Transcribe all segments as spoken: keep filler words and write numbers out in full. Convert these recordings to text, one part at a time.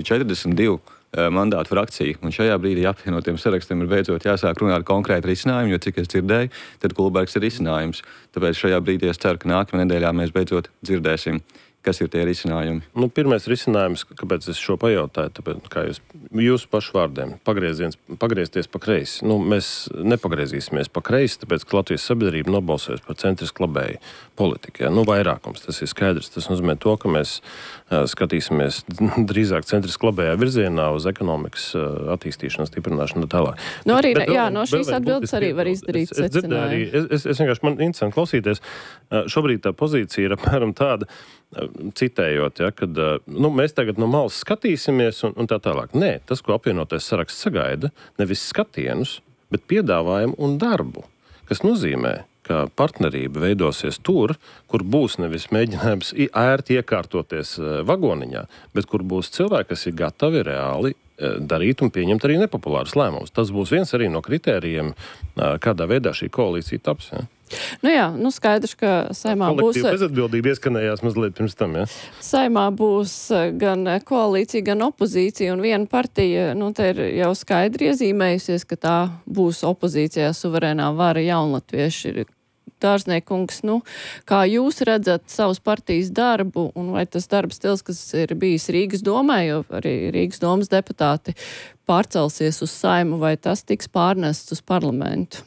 četrdesmit divu mandātu frakcija, un šajā brīdī apvienotiem sarakstiem ir beidzot jāsāk runāt konkrēti risinājumu, jo, cik es dzirdēju, tad Kulbergs ir risinājums. Tāpēc šajā brīdī es ceru, ka nākamajā nedēļā mēs beidzot dzirdēsim, kas ir tie risinājumi. Nu, pirmais risinājums, kāpēc es šo pajautāju, tāpēc, kā jūs, jūsu pašu vārdiem, pagriezties pa kreisi. Nu, mēs nepagriezīsimies pa kreisi, tāpēc, ka Latvijas sabiedrība nobalsojas par centriski labēju politiku. Ja? Nu, vairākums, tas ir skaidrs. Tas nozīmē to, ka mēs uh, skatīsimies drīzāk centriski labējā virzienā uz ekonomikas uh, attīstīšanu, stiprināšanu un tālāk. Nu, arī, bet, bet, jā, no šīs vēl, atbildes arī var izdarīt es, es secinājumu. Es, es, es vienkārši man interesanti klausīties. Uh, šobrīd tā pozīcija ir apmēram tāda, citējot, ja, kad nu, mēs tagad no malas skatīsimies un, un tā tālāk. Nē, tas, ko apvienotais saraksts sagaida, nevis skatienus, bet piedāvājumu un darbu, kas nozīmē, ka partnerība veidosies tur, kur būs nevis mēģinājums ērti iekārtoties vagoniņā, bet kur būs cilvēki, kas ir gatavi reāli darīt un pieņemt arī nepopulārus lēmumus. Tas būs viens arī no kritērijiem, kādā veidā šī koalīcija taps. Ja? Nu jā, nu skaidrs, ka Saimā būs... Kolektīva bezatbildība ieskanējās mazliet pirms tam, ja? Saimā būs gan koalīcija, gan opozīcija, un viena partija, nu, te ir jau skaidri iezīmējusies, ka tā būs opozīcijā suverēnā vara jaunatvieši. Dārzniekungs, nu, kā jūs redzat savas partijas darbu, un vai tas darba stils, kas ir bijis Rīgas domē, jo arī Rīgas domas deputāti pārcelsies uz Saimu, vai tas tiks pārnests uz parlamentu?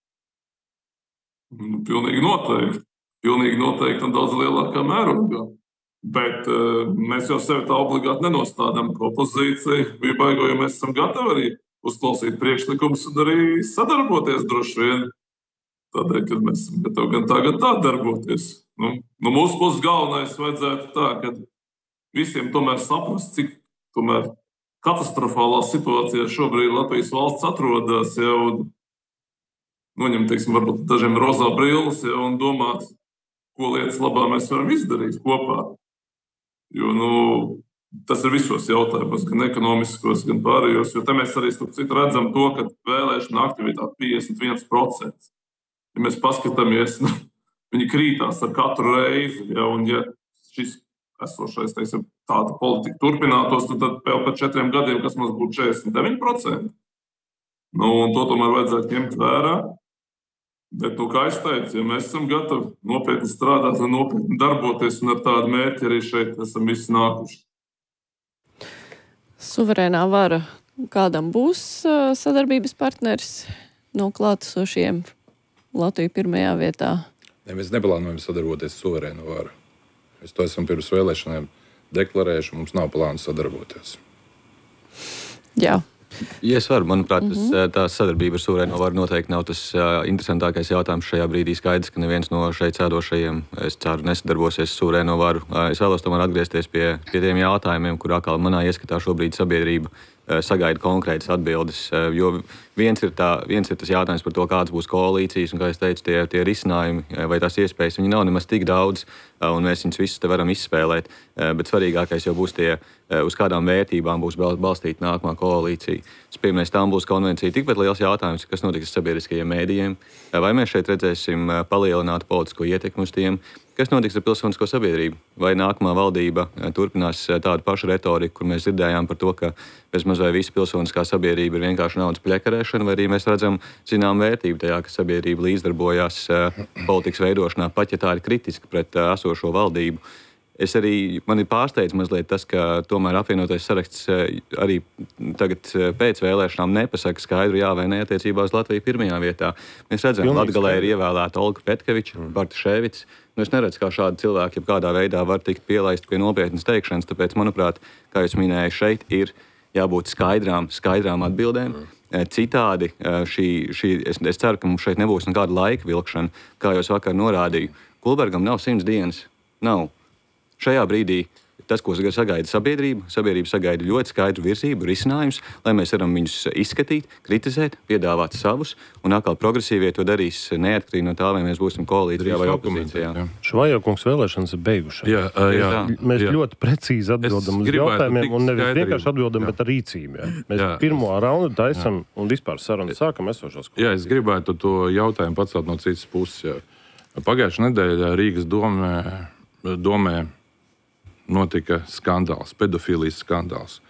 Nu, pilnīgi noteikti. Pilnīgi noteikti un daudz lielākā mērogā. Bet uh, mēs jau sevi tā obligāti nenostādām kā opozīcija. Bija baigo, jo mēs esam gatavi arī uzklausīt priekšlikumus un arī sadarboties droši vien. Tādēļ, kad mēs esam gatavi gan tā, gan tā darboties. Nu, no mūsu puses galvenais vajadzētu tā, ka visiem tomēr saprast, cik tomēr katastrofālā situācijā šobrīd Latvijas valsts atrodas, ja, un noņemt, teiksim, varbūt dažiem rozā brilles, ja, un domāt, ko lietas labā mēs varam izdarīt kopā. Jo, nu, tas ir visos jautājumos, gan ekonomiskos, gan pārējos, jo te mēs arī starp citu redzam to, ka vēlēšana aktivitāte piecdesmit viens procents. Ja mēs paskatāmies, nu, viņi krītās ar katru reizi, ja, un ja šis esošais, teiksim, tāda politika turpinātos, tad, tad vēl pēc četriem gadiem, kas mums būtu četrdesmit deviņi procenti. Nu, un to tomēr vajadzētu ņemt vērā. Bet, nu, kā es teicu, ja mēs esam gatavi nopietni strādāt un nopietni darboties, un ar tādu mērķi arī šeit esam visi nākuši. Suverēnā vara kādam būs sadarbības partneris no klātesošiem? Latvija pirmajā vietā. Ne, mēs neplānojam sadarboties suverēnu varu. Mēs to esam pirms vēlēšanām deklarējuši, un mums nav plānu sadarboties. Jā. Ja es varu, manuprāt, mm-hmm. tā sadarbība ar suverēno varu noteikti nav tas uh, interesantākais jautājums šajā brīdī. Skaidrs, ka neviens no šeit sēdošajiem, es ceru, nesadarbosies ar suverēno varu. Uh, es vēlos tomēr atgriezties pie, pie tiem jautājumiem, kur atkal manā ieskatā šobrīd sabiedrība uh, sagaida konkrētas atbildes, uh, jo viens ir, tā, viens ir tas jautājums par to, kādas būs koalīcijas, un, kā es teicu, tie, tie risinājumi vai tās iespējas, viņi nav nemaz tik daudz, un mēs viņus visus te varam izspēlēt, bet svarīgākais jau būs tie, uz kādām vērtībām būs balstīta nākamā koalīcija. Es pieminēju Stambulas konvenciju, tikpat liels jautājums, kas notiks ar sabiedriskajiem mēdījiem, vai mēs šeit redzēsim palielinātu politisko ietekmi uz tiem, kas notiks ar pilsonisko sabiedrību, vai nākamā valdība turpinās tādu pašu retoriku, kur mēs dzirdējām par to, ka bezmaz vai visa pilsoniskā sabiedrība ir vienkārši naudas pļekarēšana, vai arī mēs redzam zinām vērtību tajā, ka sabiedrība līdzdarbojās politikas veidošanā, pat ja tā ir kritiska pret esošo valdību. Es arī, man ir pārsteidz mazliet tas, ka tomēr apvienotais saraksts arī tagad pēc vēlēšanām nepasaka skaidru jā vai nē attiecībā uz Latviju pirmajā vietā. Mēs redzam, ka Latgalē ir ievēlēta Olga Petkeviča, mm. Bartaševics. Nu, es neredzu, kā šādi cilvēki kādā veidā var tikt pielaist pie nopietnas teikšanas, tāpēc, manuprāt, kā jūs minēju, šeit ir jābūt skaidrām, skaidrām atbildēm. Mm. Citādi, šī, šī, es, es ceru, ka mums šeit nebūs nekāda laika vilkšana, kā jūs vakar norādīju. Kulbergam nav simts dienas, nav. Šajā brīdī tas, ko sagaida sabiedrība, sabiedrība sagaida ļoti skaidru virzību, risinājums, lai mēs varam viņus izskatīt, kritizēt, piedāvāt savus, un atkal progresīvie to darīs neatkarīgi no tā, vai mēs būsim koalīcijā vai opozīcijā. Švajokungs vēlēšanas ir beigušas. Jā, jā, mēs jā. ļoti precīzi atbildam uz jautājumiem, un nevis vienkārši atbildam, jā. bet ar rīcību. Jā. Mēs jā. pirmo raundu taisam jā. un vispār sarunu sākam esošās koalīcijas. Jā, es gribētu to jautājumu pacelt no citas puses. Jā. Pagājušā nedēļā Rīgas domē, domē notika skandāls, pedofīlijas skandāls.